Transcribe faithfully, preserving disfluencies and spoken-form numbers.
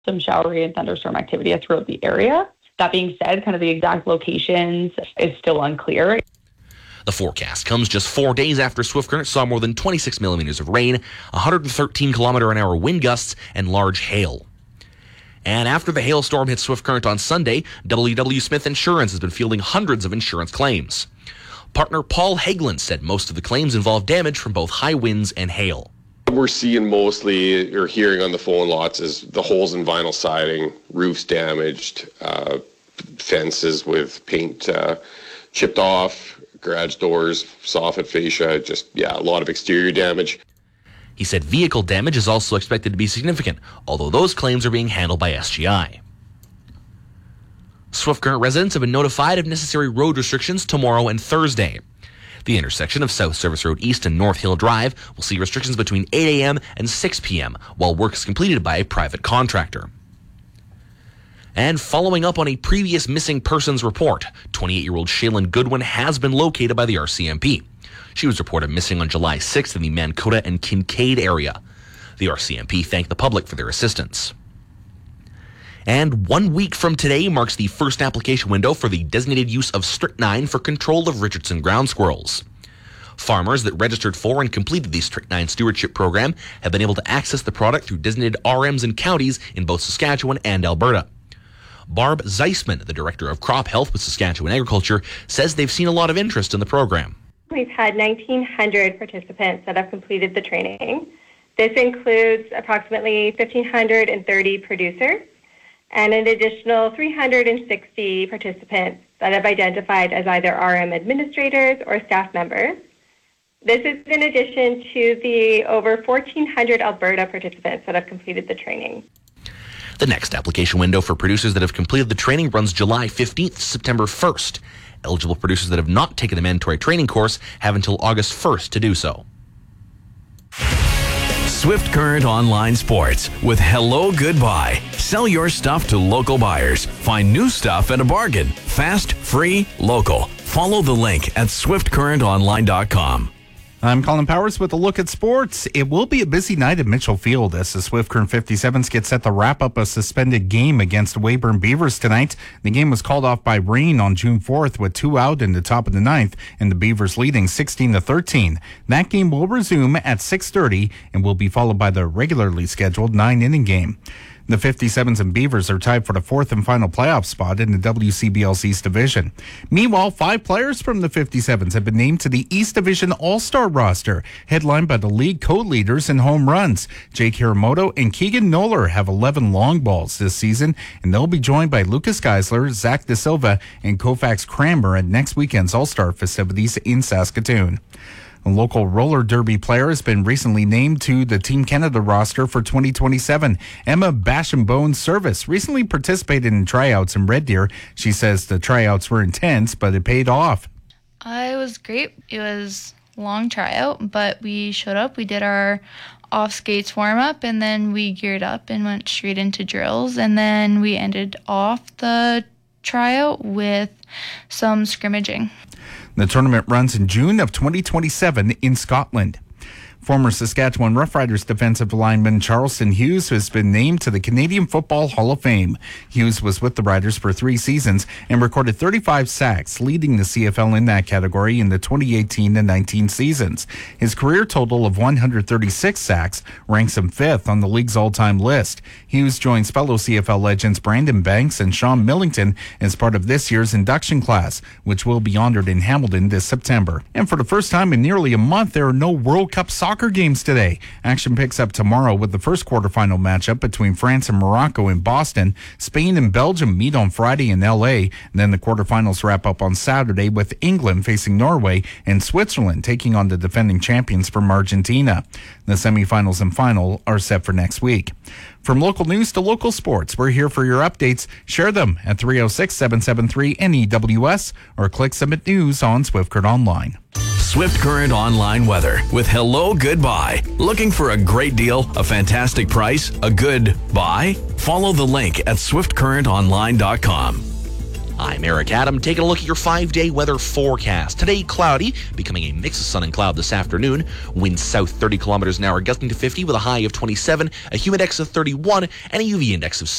some showery and thunderstorm activity throughout the area. That being said, kind of the exact locations is still unclear. The forecast comes just four days after Swift Current saw more than twenty-six millimeters of rain, one hundred thirteen kilometer an hour wind gusts, and large hail. And after the hailstorm hit Swift Current on Sunday, W W Smith Insurance has been fielding hundreds of insurance claims. Partner Paul Hagelin said most of the claims involve damage from both high winds and hail. What we're seeing mostly or hearing on the phone lots is the holes in vinyl siding, roofs damaged, uh, fences with paint uh, chipped off, garage doors, soffit fascia, just, yeah, a lot of exterior damage. He said vehicle damage is also expected to be significant, although those claims are being handled by S G I. Swift Current residents have been notified of necessary road restrictions tomorrow and Thursday. The intersection of South Service Road East and North Hill Drive will see restrictions between eight a.m. and six p.m. while work is completed by a private contractor. And following up on a previous missing persons report, twenty-eight-year-old Shaylin Goodwin has been located by the R C M P. She was reported missing on July sixth in the Mankota and Kincaid area. The R C M P thanked the public for their assistance. And one week from today marks the first application window for the designated use of strychnine for control of Richardson ground squirrels. Farmers that registered for and completed the Strychnine Stewardship Program have been able to access the product through designated R Ms in counties in both Saskatchewan and Alberta. Barb Zeisman, the Director of Crop Health with Saskatchewan Agriculture, says they've seen a lot of interest in the program. We've had nineteen hundred participants that have completed the training. This includes approximately one thousand five hundred thirty producers and an additional three hundred sixty participants that have identified as either R M administrators or staff members. This is in addition to the over fourteen hundred Alberta participants that have completed the training. The next application window for producers that have completed the training runs July fifteenth to September first. Eligible producers that have not taken the mandatory training course have until August first to do so. Swift Current Online Sports with Hello Goodbye. Sell your stuff to local buyers. Find new stuff at a bargain. Fast, free, local. Follow the link at swift current online dot com. I'm Colin Powers with a look at sports. It will be a busy night at Mitchell Field as the Swift Current fifty-sevens get set to wrap up a suspended game against Weyburn Beavers tonight. The game was called off by rain on June fourth with two out in the top of the ninth and the Beavers leading sixteen to thirteen. That game will resume at six thirty and will be followed by the regularly scheduled nine-inning game. The fifty-sevens and Beavers are tied for the fourth and final playoff spot in the W C B L C East Division. Meanwhile, five players from the fifty-sevens have been named to the East Division All-Star roster, headlined by the league co-leaders in home runs. Jake Hiramoto and Keegan Noller have eleven long balls this season, and they'll be joined by Lucas Geisler, Zach De Silva, and Koufax Cranmer at next weekend's All-Star festivities in Saskatoon. A local roller derby player has been recently named to the Team Canada roster for twenty twenty-seven. Emma Basham-Bones Service recently participated in tryouts in Red Deer. She says the tryouts were intense, but it paid off. Uh, it was great. It was a long tryout, but we showed up. We did our off skates warm up, and then we geared up and went straight into drills. And then we ended off the tryout with some scrimmaging. The tournament runs in June of twenty twenty-seven in Scotland. Former Saskatchewan Roughriders defensive lineman Charleston Hughes has been named to the Canadian Football Hall of Fame. Hughes was with the Riders for three seasons and recorded thirty-five sacks, leading the C F L in that category in the twenty eighteen to nineteen seasons. His career total of one hundred thirty-six sacks ranks him fifth on the league's all-time list. Hughes joins fellow C F L legends Brandon Banks and Sean Millington as part of this year's induction class, which will be honored in Hamilton this September. And for the first time in nearly a month, there are no World Cup soccer Soccer games today. Action picks up tomorrow with the first quarterfinal matchup between France and Morocco in Boston. Spain and Belgium meet on Friday in L A. And then the quarterfinals wrap up on Saturday with England facing Norway and Switzerland taking on the defending champions from Argentina. The semifinals and final are set for next week. From local news to local sports, we're here for your updates. Share them at three oh six, seven seven three, N E W S or click Summit News on Swift Current Online. Swift Current Online weather with Hello Goodbye. Looking for a great deal, a fantastic price, a good buy? Follow the link at swift current online dot com. I'm Eric Adam, taking a look at your five-day weather forecast. Today, cloudy, becoming a mix of sun and cloud this afternoon. Winds south thirty kilometers an hour, gusting to fifty with a high of twenty-seven, a humid index of thirty-one, and a U V index of